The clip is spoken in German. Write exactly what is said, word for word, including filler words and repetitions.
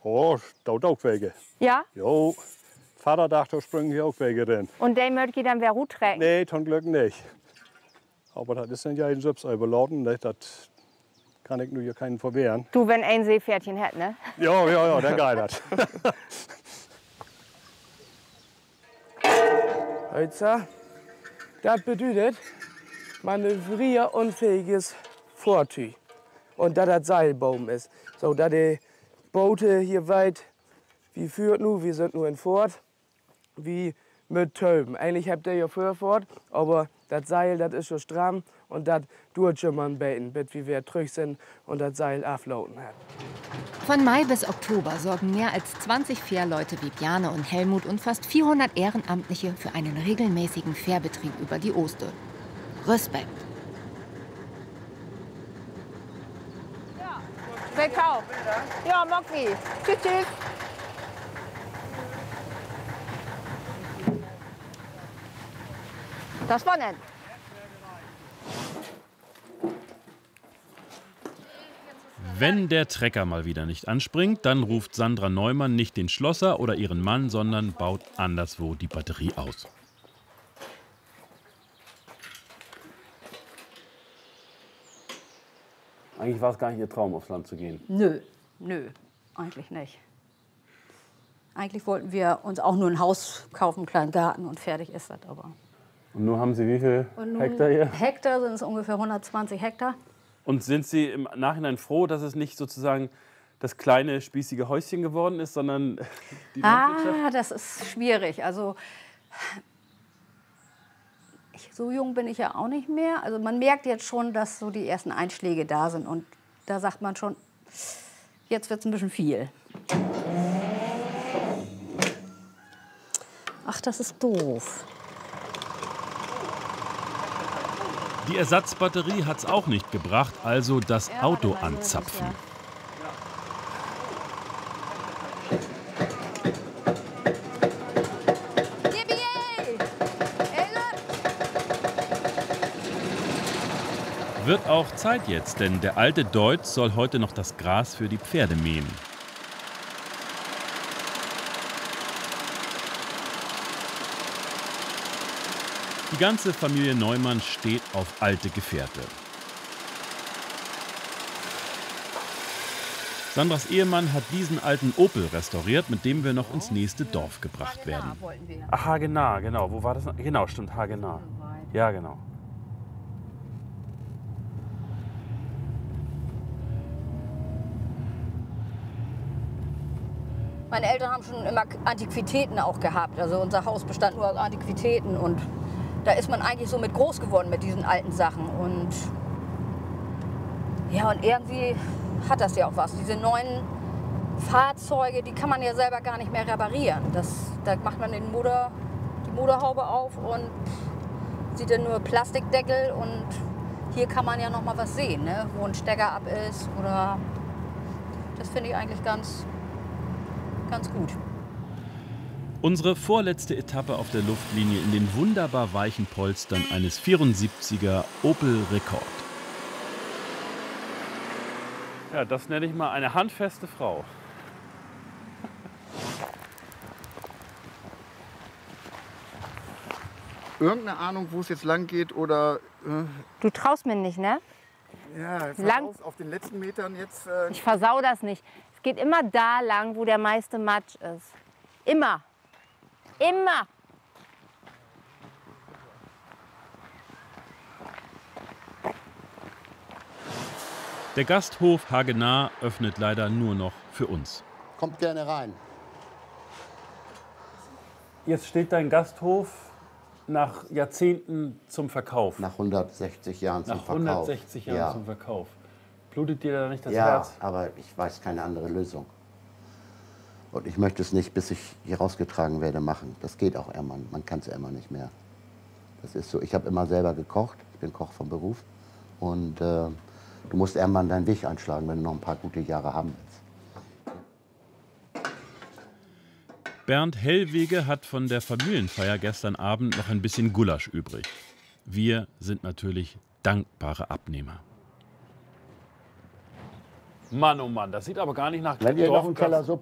Oh, dort auch Wege. Ja? Jo, Vater dachte, da springen hier auch Wege drin. Und der möchte ich dann wer gut trägt? Nee, zum Glück nicht. Aber das ist dann ja ein Subs überladen, ne? Das kann ich nur hier keinen verwehren. Du, wenn ein Seepferdchen hat, ne? Ja, ja, ja, der geil hat. Heute, das bedeutet manövrierunfähiges Fahrzeug. Und da das Seilbaum ist. So, da die Boote hier weit, wie führt nu, wir sind nur in Fort, wie mit Töben. Eigentlich habt ihr ja Vorfahrt, aber das Seil, das ist schon stramm und das tut schon mal beten, bis wir trüch sind und das Seil aflauten hat. Von Mai bis Oktober sorgen mehr als zwanzig Fährleute wie Bjarne und Helmut und fast vierhundert Ehrenamtliche für einen regelmäßigen Fährbetrieb über die Oste. Respekt. Ciao. Ja, Mocky. Tschüss, tschüss. Das war nett. Wenn der Trecker mal wieder nicht anspringt, dann ruft Sandra Neumann nicht den Schlosser oder ihren Mann, sondern baut anderswo die Batterie aus. Eigentlich war es gar nicht Ihr Traum, aufs Land zu gehen. Nö, nö, eigentlich nicht. Eigentlich wollten wir uns auch nur ein Haus kaufen, einen kleinen Garten und fertig ist das aber. Und nun haben Sie wie viel Und nun Hektar hier? Hektar sind es ungefähr hundertzwanzig Hektar. Und sind Sie im Nachhinein froh, dass es nicht sozusagen das kleine spießige Häuschen geworden ist, sondern die Landwirtschaft? Ah, das ist schwierig. Also ich, so jung bin ich ja auch nicht mehr. Also man merkt jetzt schon, dass so die ersten Einschläge da sind. Und da sagt man schon, jetzt wird es ein bisschen viel. Ach, das ist doof. Die Ersatzbatterie hat's auch nicht gebracht, also das Auto anzapfen. Wird auch Zeit jetzt, denn der alte Deutz soll heute noch das Gras für die Pferde mähen. Die ganze Familie Neumann steht auf alte Gefährte. Sandras Ehemann hat diesen alten Opel restauriert, mit dem wir noch ins nächste Dorf gebracht werden. Ach, Hagenah, genau. Wo war das? Genau, stimmt, Hagenah. Ja, genau. Meine Eltern haben schon immer Antiquitäten auch gehabt. Also unser Haus bestand nur aus Antiquitäten und da ist man eigentlich so mit groß geworden mit diesen alten Sachen. Und ja, und irgendwie hat das ja auch was. Diese neuen Fahrzeuge, die kann man ja selber gar nicht mehr reparieren. Das, da macht man den Motor, die Motorhaube auf und sieht dann nur Plastikdeckel. Und hier kann man ja noch mal was sehen, ne? Wo ein Stecker ab ist. Oder das finde ich eigentlich ganz, ganz gut. Unsere vorletzte Etappe auf der Luftlinie in den wunderbar weichen Polstern eines vierundsiebziger Opel Rekord. Ja, das nenne ich mal eine handfeste Frau. Irgendeine Ahnung, wo es jetzt lang geht oder... Äh, Du traust mir nicht, ne? ja, Lang- auf, auf den letzten Metern jetzt... Äh, Ich versau das nicht. Es geht immer da lang, wo der meiste Matsch ist. Immer. Immer. Der Gasthof Hagenah öffnet leider nur noch für uns. Kommt gerne rein. Jetzt steht dein Gasthof nach Jahrzehnten zum Verkauf. Nach hundertsechzig Jahren zum Nach Verkauf. hundertsechzig Jahren ja. zum Verkauf. Blutet dir da nicht das ja, Herz? aber ich weiß keine andere Lösung. Und ich möchte es nicht, bis ich hier rausgetragen werde, machen. Das geht auch immer. Man kann es ja immer nicht mehr. Das ist so. Ich habe immer selber gekocht. Ich bin Koch vom Beruf. Und äh, du musst irgendwann deinen Weg einschlagen, wenn du noch ein paar gute Jahre haben willst. Bernd Hellwege hat von der Familienfeier gestern Abend noch ein bisschen Gulasch übrig. Wir sind natürlich dankbare Abnehmer. Mann, oh Mann, das sieht aber gar nicht nach Wenn ihr noch einen Dorfgast- Keller Suppe